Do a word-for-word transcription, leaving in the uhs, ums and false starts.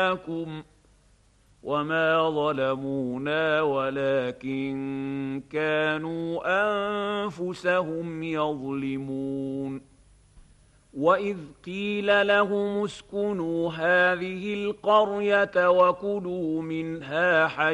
لكم وما ظلمونا ولكن كانوا أنفسهم يظلمون وإذ قيل لهم اسكنوا هذه القرية وكلوا منها حيث